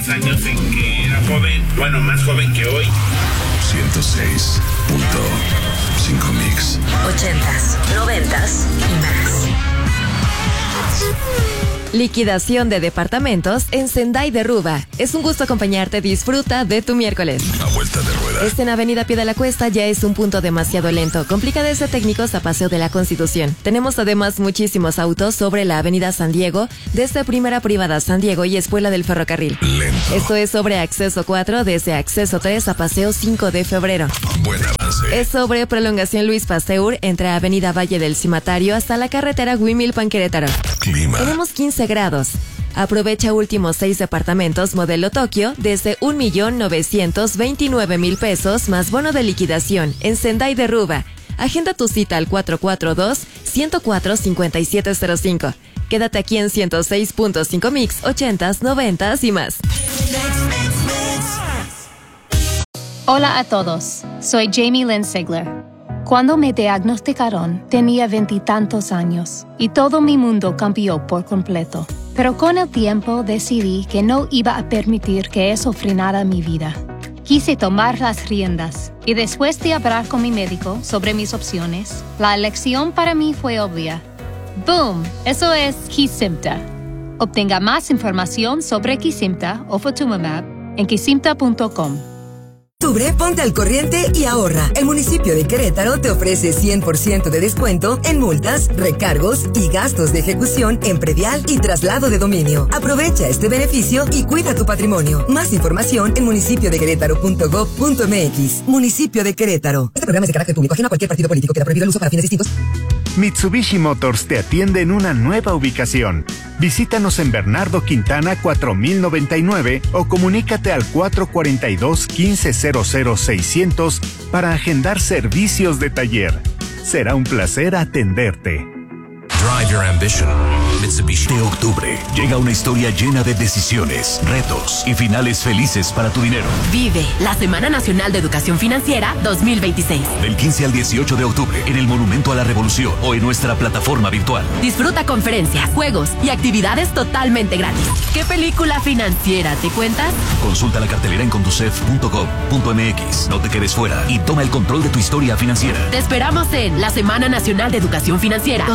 Años en que era joven, bueno, más joven que hoy. 106.5 Mix. 80s, 90s y más. Liquidación de departamentos en Sendai de Ruba. Es un gusto acompañarte. Disfruta de tu miércoles. A vuelta de rueda. En Avenida Pie de la Cuesta ya es un punto demasiado lento. Complica desde técnicos a Paseo de la Constitución. Tenemos además muchísimos autos sobre la Avenida San Diego, desde Primera Privada San Diego y Escuela del Ferrocarril. Lento. Esto es sobre Acceso 4, desde Acceso 3 a Paseo 5 de Febrero. Buen avance. Es sobre Prolongación Luis Pasteur, entre Avenida Valle del Cimatario hasta la carretera Huimilpan Querétaro. Clima. Tenemos 15 grados. Aprovecha últimos 6 departamentos modelo Tokio desde 1,929,000 pesos más bono de liquidación en Sendai de Ruba. Agenda tu cita al 442-104-5705. Quédate aquí en 106.5 Mix, 80s, 90s y más. Hola a todos, soy Jamie Lynn Sigler. Cuando me diagnosticaron, tenía 20 y tantos años y todo mi mundo cambió por completo. Pero con el tiempo decidí que no iba a permitir que eso frenara mi vida. Quise tomar las riendas y después de hablar con mi médico sobre mis opciones, la elección para mí fue obvia. ¡Boom! Eso es Kesimpta. Obtenga más información sobre Kesimpta o Ofatumumab en kesimpta.com. Octubre, ponte al corriente y ahorra. El municipio de Querétaro te ofrece 100% de descuento en multas, recargos y gastos de ejecución en predial y traslado de dominio. Aprovecha este beneficio y cuida tu patrimonio. Más información en municipiodequerétaro.gov.mx. Municipio de Querétaro. Este programa es de carácter público, ajeno a cualquier partido político. Queda prohibido el uso para fines distintos. Mitsubishi Motors te atiende en una nueva ubicación. Visítanos en Bernardo Quintana 4099 o comunícate al 442-1500-600 para agendar servicios de taller. Será un placer atenderte. Drive your ambition. Mitsubishi. De octubre llega una historia llena de decisiones, retos y finales felices para tu dinero. Vive la Semana Nacional de Educación Financiera 2026. Del 15 al 18 de octubre en el Monumento a la Revolución o en nuestra plataforma virtual. Disfruta conferencias, juegos y actividades totalmente gratis. ¿Qué película financiera te cuentas? Consulta la cartelera en conducef.gov.mx. No te quedes fuera y toma el control de tu historia financiera. Te esperamos en la Semana Nacional de Educación Financiera